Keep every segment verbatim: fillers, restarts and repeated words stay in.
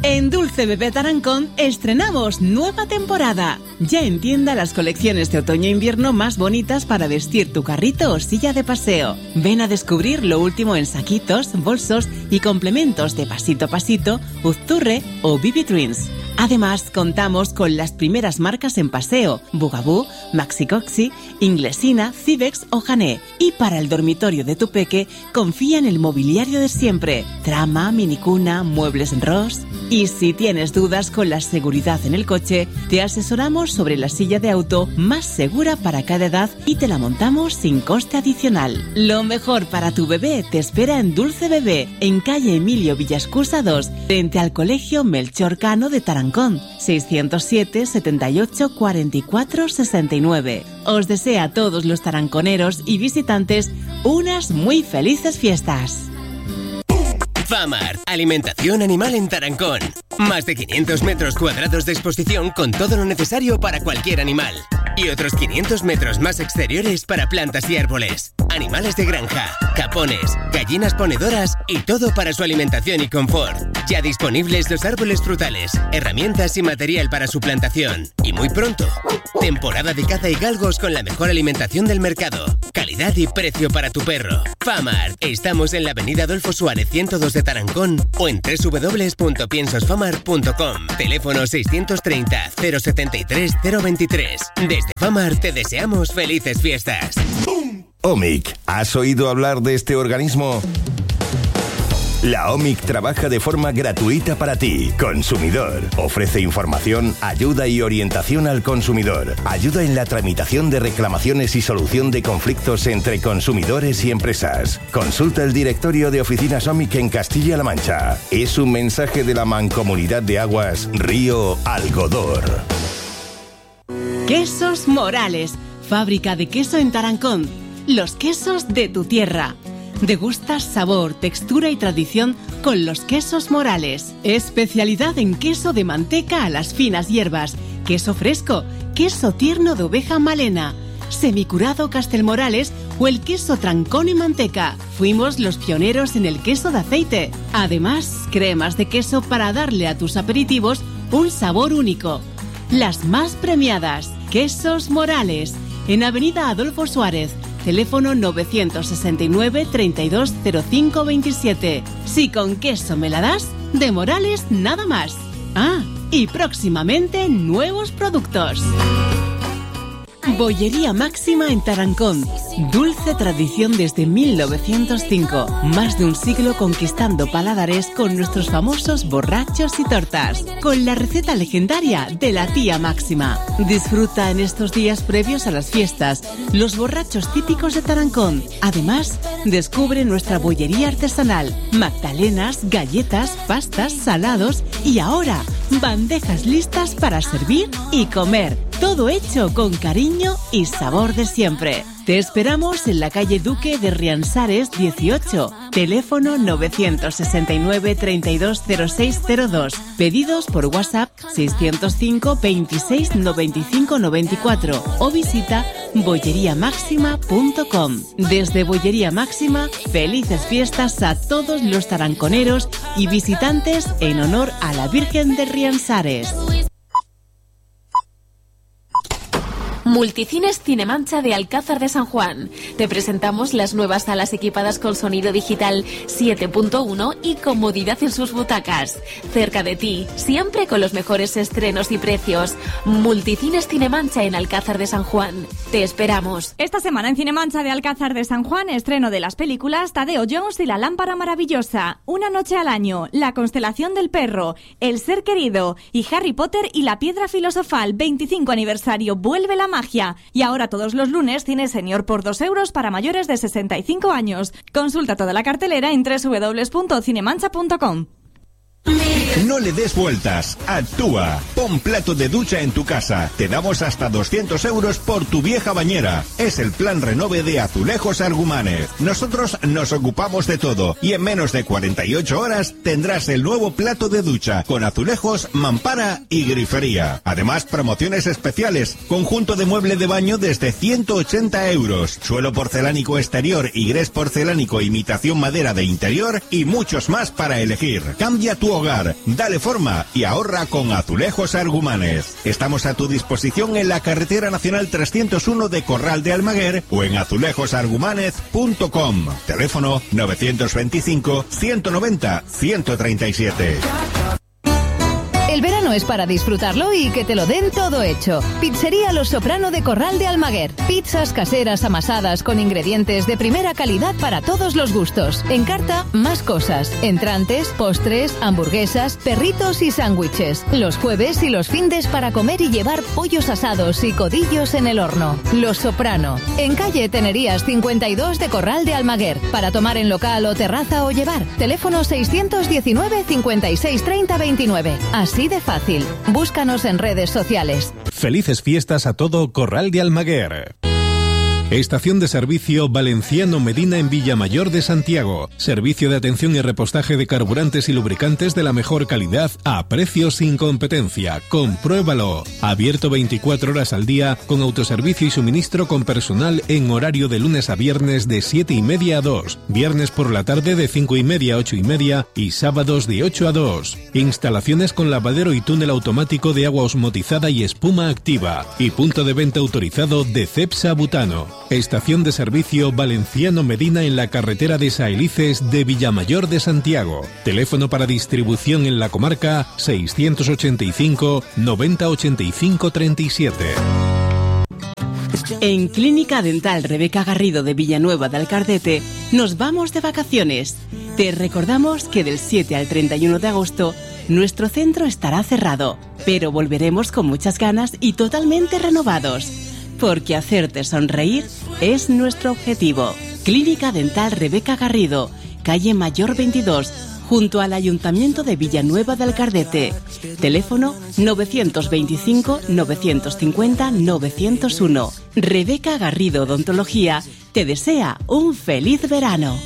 En Dulce Bebé Tarancón estrenamos nueva temporada. Ya en tienda las colecciones de otoño-invierno más bonitas para vestir tu carrito o silla de paseo. Ven a descubrir lo último en saquitos, bolsos y complementos de pasito a pasito, Uzturre o Bibi Twins. Además, contamos con las primeras marcas en paseo, Bugaboo, Maxi Coxi, Inglesina, Cibex o Hané. Y para el dormitorio de tu peque, confía en el mobiliario de siempre, Trama, Minicuna, Muebles Ross. Y si tienes dudas con la seguridad en el coche, te asesoramos sobre la silla de auto más segura para cada edad y te la montamos sin coste adicional. Lo mejor para tu bebé te espera en Dulce Bebé, en calle Emilio Villascusa dos, frente al Colegio Melchor Cano de Tarancón, seiscientos siete, setenta y ocho, cuarenta y cuatro, sesenta y nueve. Os desea a todos los taranconeros y visitantes unas muy felices fiestas. Famart, alimentación animal en Tarancón. Más de quinientos metros cuadrados de exposición con todo lo necesario para cualquier animal. Y otros quinientos metros más exteriores para plantas y árboles. Animales de granja, capones, gallinas ponedoras y todo para su alimentación y confort. Ya disponibles los árboles frutales, herramientas y material para su plantación. Y muy pronto, temporada de caza y galgos con la mejor alimentación del mercado. Calidad y precio para tu perro. Famart, estamos en la avenida Adolfo Suárez ciento dos de Tarancón o en doble u doble u doble u punto piensosfamart punto com. Teléfono seiscientos treinta, cero setenta y tres, cero veintitrés. Desde Famart te deseamos felices fiestas. OMIC, ¿has oído hablar de este organismo? La OMIC trabaja de forma gratuita para ti, consumidor. Ofrece información, ayuda y orientación al consumidor. Ayuda en la tramitación de reclamaciones y solución de conflictos entre consumidores y empresas. Consulta el directorio de oficinas OMIC en Castilla-La Mancha. Es un mensaje de la Mancomunidad de Aguas Río Algodor. Quesos Morales, fábrica de queso en Tarancón. Los quesos de tu tierra. Degustas sabor, textura y tradición con los quesos Morales. Especialidad en queso de manteca a las finas hierbas, queso fresco, queso tierno de oveja malena, semicurado Castelmorales o el queso trancón y manteca. Fuimos los pioneros en el queso de aceite. Además, cremas de queso para darle a tus aperitivos un sabor único. Las más premiadas, Quesos Morales, en Avenida Adolfo Suárez. Teléfono novecientos sesenta y nueve, treinta y dos, cero cinco veintisiete. Si con queso me la das, de Morales nada más. Ah, y próximamente nuevos productos. Bollería Máxima en Tarancón. Dulce tradición desde mil novecientos cinco. Más de un siglo conquistando paladares con nuestros famosos borrachos y tortas. Con la receta legendaria de la tía Máxima. Disfruta en estos días previos a las fiestas los borrachos típicos de Tarancón. Además, descubre nuestra bollería artesanal. Magdalenas, galletas, pastas, salados y ahora bandejas listas para servir y comer. Todo hecho con cariño y sabor de siempre. Te esperamos en la calle Duque de Riansares dieciocho. Teléfono novecientos sesenta y nueve, treinta y dos, cero seis cero dos. Pedidos por WhatsApp seiscientos cinco, veintiséis, noventa y cinco, noventa y cuatro o visita bollería máxima punto com. Desde Bollería Máxima, felices fiestas a todos los taranconeros y visitantes en honor a la Virgen de Riansares. Multicines Cinemancha de Alcázar de San Juan. Te presentamos las nuevas salas equipadas con sonido digital siete punto uno y comodidad en sus butacas. Cerca de ti, siempre con los mejores estrenos y precios. Multicines Cinemancha en Alcázar de San Juan. Te esperamos. Esta semana en Cinemancha de Alcázar de San Juan, estreno de las películas Tadeo Jones y la lámpara maravillosa, Una noche al año, La constelación del perro, El ser querido y Harry Potter y la piedra filosofal, veinticinco aniversario, vuelve la magia. Y ahora todos los lunes tiene Señor por dos euros para mayores de sesenta y cinco años. Consulta toda la cartelera en doble u doble u doble u punto cinemancha punto com. No le des vueltas, actúa. Pon Pon plato de ducha en tu casa. Te damos hasta doscientos euros por tu vieja bañera. Es el plan renove de Azulejos Argumánez. Nosotros nos ocupamos de todo y en menos de cuarenta y ocho horas tendrás el nuevo plato de ducha con azulejos, mampara y grifería. Además, promociones especiales. Conjunto de mueble de baño desde ciento ochenta euros. Suelo porcelánico exterior y grés porcelánico imitación madera de interior y muchos más para elegir. Cambia tu hogar, dale forma y ahorra con Azulejos Argumánez. Estamos a tu disposición en la carretera nacional trescientos uno de Corral de Almaguer o en azulejos argumánez punto com. Teléfono novecientos veinticinco, ciento noventa, ciento treinta y siete. El verano es para disfrutarlo y que te lo den todo hecho. Pizzería Los Soprano de Corral de Almaguer. Pizzas caseras amasadas con ingredientes de primera calidad para todos los gustos. En carta, más cosas. Entrantes, postres, hamburguesas, perritos y sándwiches. Los jueves y los findes para comer y llevar pollos asados y codillos en el horno. Los Soprano. En calle Tenerías cincuenta y dos de Corral de Almaguer. Para tomar en local o terraza o llevar. Teléfono seiscientos diecinueve, cincuenta y seis, treinta, veintinueve. Así de fácil. Búscanos en redes sociales. Felices fiestas a todo Corral de Almaguer. Estación de servicio Valenciano Medina en Villamayor de Santiago. Servicio de atención y repostaje de carburantes y lubricantes de la mejor calidad a precios sin competencia. Compruébalo. Abierto veinticuatro horas al día con autoservicio y suministro con personal en horario de lunes a viernes de siete y media a dos. Viernes por la tarde de cinco y media a ocho y media y sábados de ocho a dos. Instalaciones con lavadero y túnel automático de agua osmotizada y espuma activa. Y punto de venta autorizado de Cepsa Butano. Estación de servicio Valenciano Medina en la carretera de Saelices de Villamayor de Santiago. Teléfono para distribución en la comarca seiscientos ochenta y cinco, noventa ochenta y cinco, treinta y siete. En Clínica Dental Rebeca Garrido de Villanueva de Alcardete nos vamos de vacaciones. Te recordamos que del siete al treinta y uno de agosto nuestro centro estará cerrado, pero volveremos con muchas ganas y totalmente renovados. Porque hacerte sonreír es nuestro objetivo. Clínica Dental Rebeca Garrido, calle Mayor veintidós, junto al Ayuntamiento de Villanueva de Alcardete. Teléfono novecientos veinticinco, novecientos cincuenta, novecientos uno. Rebeca Garrido Odontología te desea un feliz verano.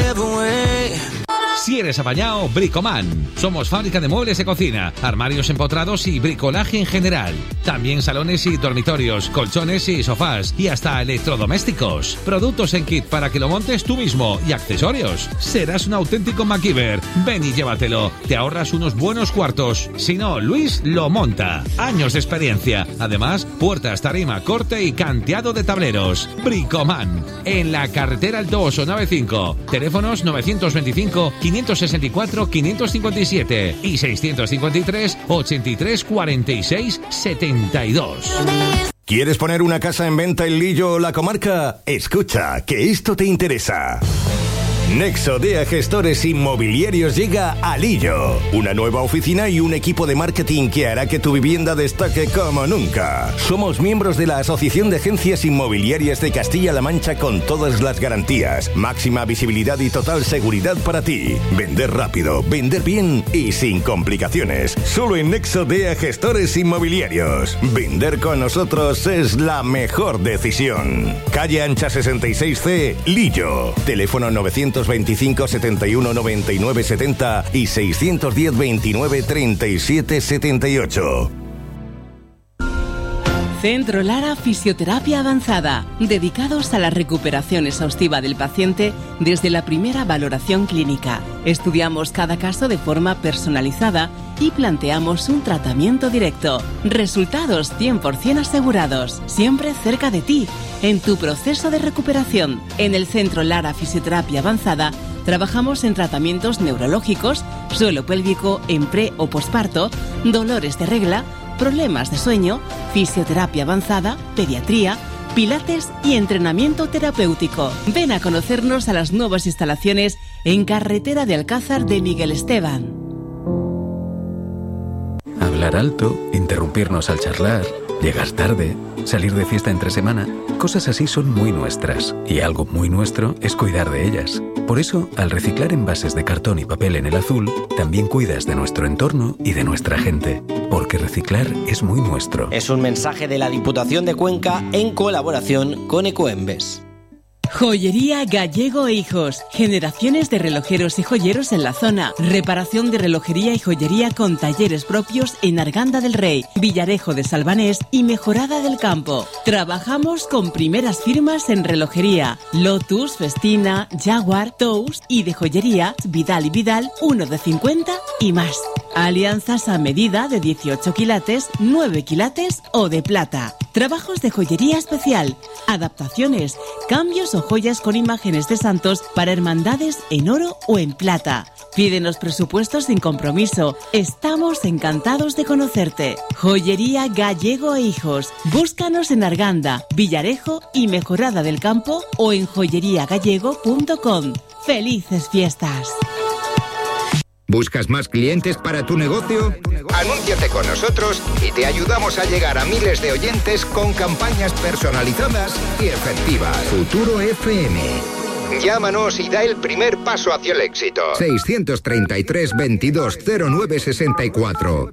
Si eres apañado, Bricoman. Somos fábrica de muebles de cocina, armarios empotrados y bricolaje en general. También salones y dormitorios, colchones y sofás y hasta electrodomésticos. Productos en kit para que lo montes tú mismo y accesorios. Serás un auténtico MacGyver. Ven y llévatelo. Te ahorras unos buenos cuartos. Si no, Luis lo monta. Años de experiencia. Además, puertas, tarima, corte y canteado de tableros. Bricoman. En la carretera Alto Oso noventa y cinco. Teléfonos novecientos veinticinco, quinientos sesenta y cuatro, quinientos cincuenta y siete y seiscientos cincuenta y tres, ochenta y tres, cuarenta y seis, setenta y dos. ¿Quieres poner una casa en venta en Lillo o la comarca? Escucha, que esto te interesa. Nexo D E A Gestores Inmobiliarios llega a Lillo. Una nueva oficina y un equipo de marketing que hará que tu vivienda destaque como nunca. Somos miembros de la Asociación de Agencias Inmobiliarias de Castilla-La Mancha con todas las garantías, máxima visibilidad y total seguridad para ti. Vender rápido, vender bien y sin complicaciones. Solo en Nexo D E A Gestores Inmobiliarios. Vender con nosotros es la mejor decisión. Calle Ancha sesenta y seis C, Lillo. Teléfono novecientos veinticinco, setenta y uno, noventa y nueve, setenta y seiscientos diez, veintinueve, treinta y siete, setenta y ocho. Centro Lara Fisioterapia Avanzada, dedicados a la recuperación exhaustiva del paciente desde la primera valoración clínica. Estudiamos cada caso de forma personalizada y planteamos un tratamiento directo. Resultados cien por ciento asegurados, siempre cerca de ti, en tu proceso de recuperación. En el Centro Lara Fisioterapia Avanzada trabajamos en tratamientos neurológicos, suelo pélvico en pre o posparto, dolores de regla, problemas de sueño, fisioterapia avanzada, pediatría, pilates y entrenamiento terapéutico. Ven a conocernos a las nuevas instalaciones en Carretera de Alcázar de Miguel Esteban. Hablar alto, interrumpirnos al charlar, llegar tarde, salir de fiesta entre semana, cosas así son muy nuestras. Y algo muy nuestro es cuidar de ellas. Por eso, al reciclar envases de cartón y papel en el azul, también cuidas de nuestro entorno y de nuestra gente. Porque reciclar es muy nuestro. Es un mensaje de la Diputación de Cuenca en colaboración con Ecoembes. Joyería Gallego e Hijos. Generaciones de relojeros y joyeros en la zona. Reparación de relojería y joyería con talleres propios en Arganda del Rey, Villarejo de Salvanés y Mejorada del Campo. Trabajamos con primeras firmas en relojería: Lotus, Festina, Jaguar, Tous, y de joyería Vidal y Vidal, uno de cincuenta y más. Alianzas a medida de dieciocho quilates, nueve quilates o de plata. Trabajos de joyería especial, adaptaciones, cambios o joyas con imágenes de santos para hermandades en oro o en plata. Pídenos presupuestos sin compromiso. Estamos encantados de conocerte. Joyería Gallego e Hijos. Búscanos en Arganda, Villarejo y Mejorada del Campo o en joyería gallego punto com. ¡Felices fiestas! ¿Buscas más clientes para tu negocio? Anúnciate con nosotros y te ayudamos a llegar a miles de oyentes con campañas personalizadas y efectivas. Futuro F M. Llámanos y da el primer paso hacia el éxito. seiscientos treinta y tres, veintidós, cero nueve sesenta y cuatro.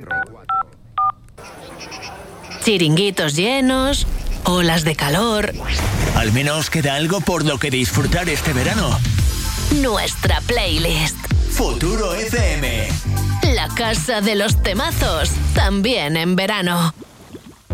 Chiringuitos llenos, olas de calor. Al menos queda algo por lo que disfrutar este verano. Nuestra playlist. Futuro F M. La casa de los temazos, también en verano.